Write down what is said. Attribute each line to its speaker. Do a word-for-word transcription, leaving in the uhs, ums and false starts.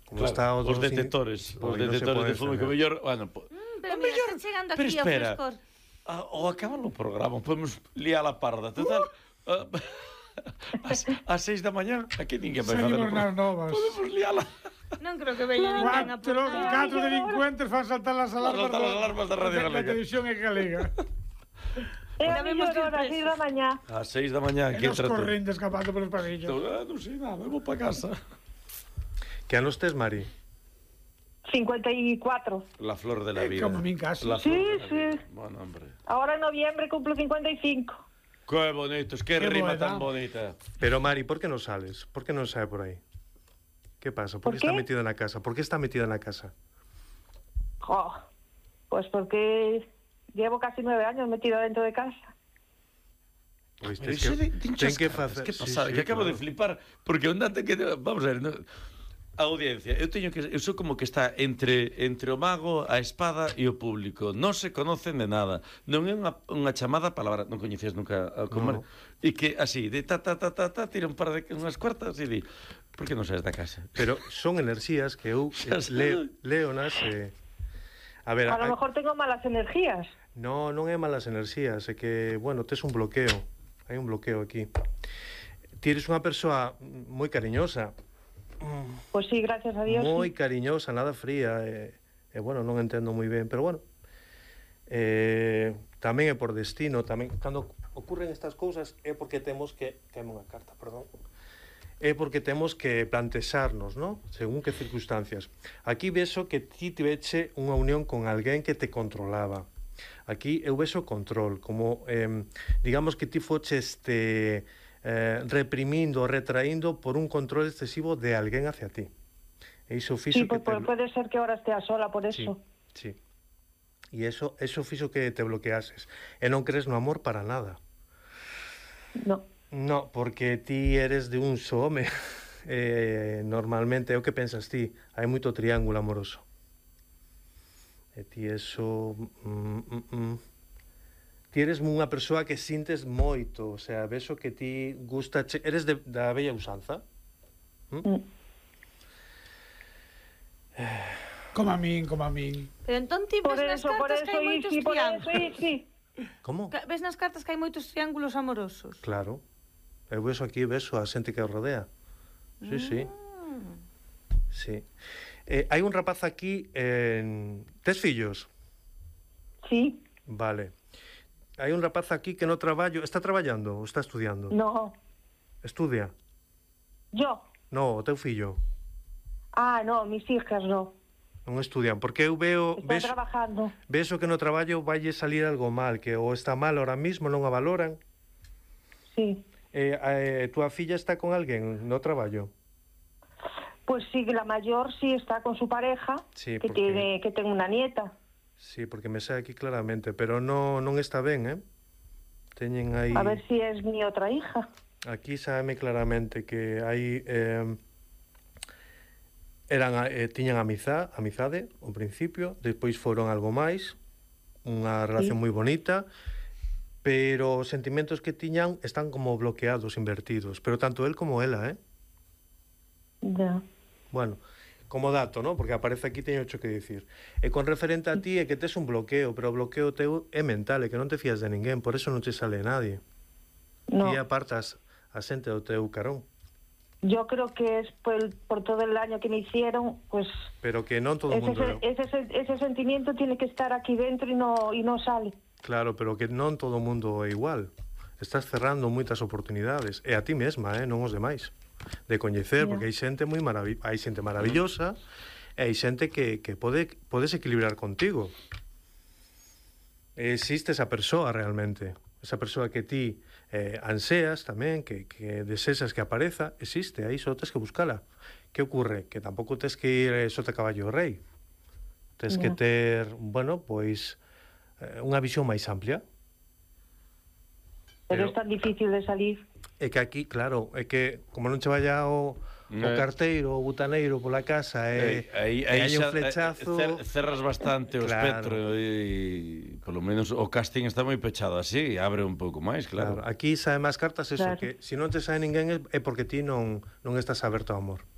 Speaker 1: Como claro, está o
Speaker 2: os detectores, os detectores de fume que mellor, bueno, po,
Speaker 3: mm, pero mira, mellor, está chegando aquí ao frescor.
Speaker 2: Ah, ou acaban o programa, podemos liar a parda, total. Uh! As, as seis da mañá, aquí ninguén vai facer.
Speaker 4: Seguimos nas novas.
Speaker 2: Podemos liala.
Speaker 3: Non creo que veña ninguén a
Speaker 4: Cuatro, catro delincuentes fan saltar as alarmas
Speaker 2: saltar as alarmas da Radio Galega.
Speaker 4: Da televisión e galega.
Speaker 5: É a mellor hora, seis da mañá.
Speaker 2: A seis da mañá,
Speaker 4: que entra todo. E nos correndo escapando polos pasillos.
Speaker 2: Non sei nada, vou pa casa.
Speaker 1: Que anos tes, Mari?
Speaker 5: cincuenta y cuatro.
Speaker 2: La flor de la vida.
Speaker 4: Eh, como mi casa.
Speaker 5: Sí, sí.
Speaker 2: Bueno, hombre.
Speaker 5: Ahora en noviembre cumplo cincuenta y cinco.
Speaker 2: Qué bonito, es que rima buena. Tan bonita.
Speaker 1: Pero Mari, ¿por qué no sales? ¿Por qué no sale por ahí? ¿Qué pasa? ¿Por, ¿Por qué, qué está metido en la casa? ¿Por qué está metido en la casa?
Speaker 5: Oh, pues porque llevo casi nueve años metido dentro de casa.
Speaker 1: Pues tens que,
Speaker 2: de,
Speaker 1: ten que facer...
Speaker 2: Que pasa? Sí, sí, que acabo claro. de flipar. Porque onde te que... Vamos a ver... No... A audiencia, eu teño que eu sou como que está entre entre o mago, a espada e o público. Non se conocen de nada. Non é unha, unha chamada palabra, non coñecías nunca a comer. No. E que así, de ta ta ta ta ta tira un par de unhas cuartas e di, por que non saes da casa?
Speaker 1: Pero son enerxías que eu eh, leo, leo nas eh...
Speaker 5: A ver, a lo mejor tengo malas energías.
Speaker 1: No, non é malas enerxías, é que, bueno, tes un bloqueo. Hai un bloqueo aquí. Ti eres unha persoa moi cariñosa.
Speaker 5: Pois pues sí, gracias a Dios.
Speaker 1: Moi
Speaker 5: sí.
Speaker 1: cariñosa, nada fría, e, e bueno, non entendo moi ben, pero bueno. Eh, tamén é por destino, tamén cando ocurren estas cousas é porque temos que, caeme unha carta, perdón. É porque temos que plantexarnos, ¿no? Según que circunstancias. Aquí vexo que ti tiveche unha unión con alguén que te controlaba. Aquí eu vexo control, como eh, digamos que ti foches este Eh, reprimindo, retraíndo por un control excesivo de alguén hacia ti. E iso fixo
Speaker 5: sí, que te... pode ser que ahora estea sola por eso.
Speaker 1: Sí, sí. E eso, eso fixo que te bloqueases. E non crees no amor para nada.
Speaker 5: No.
Speaker 1: No, porque ti eres de un só home. eh, normalmente é o que pensas ti. Hai moito triángulo amoroso. E ti eso... Mm, mm, mm. Ti eres unha persoa que sintes moito, o sea, vexo que ti gusta, che... eres de, da bella usanza? ¿Mm? Mm.
Speaker 4: Como a min, como a min.
Speaker 3: Pero entón ti ves nas cartas que hai moitos
Speaker 5: sí,
Speaker 3: triángulos.
Speaker 5: Sí,
Speaker 1: como?
Speaker 3: Ves nas cartas que hai moitos triángulos amorosos.
Speaker 1: Claro. Eu vexo aquí, vexo a xente que o rodea. Sí, mm. sí. Sí. Eh, hai un rapaz aquí, en... tes fillos?
Speaker 5: Sí.
Speaker 1: Vale. Hai un rapaz aquí que no traballo... Está traballando ou está estudiando?
Speaker 5: No.
Speaker 1: Estudia?
Speaker 5: Yo?
Speaker 1: No, o teu fillo.
Speaker 5: Ah, no, mis hijas no.
Speaker 1: Non estudian, porque eu veo...
Speaker 5: Están
Speaker 1: ves,
Speaker 5: trabajando.
Speaker 1: Veso que no traballo valle salir algo mal, que ou está mal ahora mismo, non a valoran.
Speaker 5: Sí.
Speaker 1: Eh, eh, túa filla está con alguén no traballo?
Speaker 5: Pues sí, la mayor sí está con su pareja,
Speaker 1: sí,
Speaker 5: que,
Speaker 1: porque...
Speaker 5: tiene, que tiene una nieta.
Speaker 1: Sí, porque me sae aquí claramente, pero no, non está ben, eh? Teñen aí...
Speaker 5: A ver si es mi otra hija.
Speaker 1: Aquí sábeme claramente que hai... Eh, eran, eh, tiñan amizade, amizade, ao principio, despois foron algo máis, unha relación sí. moi bonita, pero os sentimentos que tiñan están como bloqueados, invertidos, pero tanto él como ela, eh?
Speaker 5: Ya.
Speaker 1: Bueno... como dato, ¿no? Porque aparece aquí, teño hecho que dicir. E con referente a ti é que tes un bloqueo, pero o bloqueo teu é mental, é que non te fías de ninguén, por eso non te sale nadie.
Speaker 5: No.
Speaker 1: Ti apartas a xente do teu carón.
Speaker 5: Yo creo que es por, por todo el daño que me hicieron, pues...
Speaker 1: Pero que non todo o
Speaker 5: ese,
Speaker 1: mundo...
Speaker 5: Ese, ese, ese sentimiento tiene que estar aquí dentro e no, e no sale.
Speaker 1: Claro, pero que non todo o mundo é igual. Estás cerrando moitas oportunidades. E a ti mesma, eh? Non os demais. De coñecer, yeah. Porque hai xente moi marav hai xente maravillosa e hai xente que, que pode, podes equilibrar contigo. Existe esa persoa realmente, esa persoa que ti eh, anseas tamén, que, que desexas que apareza, existe, aí só tens que buscala. Que ocurre? Que tampouco tens que ir eh, sota caballo rei. Tens yeah. que ter, bueno, pois eh, unha visión máis amplia.
Speaker 5: Pero, Pero é tan difícil de salir.
Speaker 1: É que aquí, claro, é que como non che vaya o, o carteiro, o butaneiro pola casa e,
Speaker 2: aí,
Speaker 1: e
Speaker 2: aí
Speaker 1: hai un flechazo...
Speaker 2: Cer, cerras bastante o claro. espectro e, polo menos, o casting está moi pechado así, abre un pouco máis, claro.
Speaker 1: claro. Aquí sae máis cartas eso,
Speaker 5: claro.
Speaker 1: Que se non te sae ninguén é porque ti non, non estás aberto ao amor.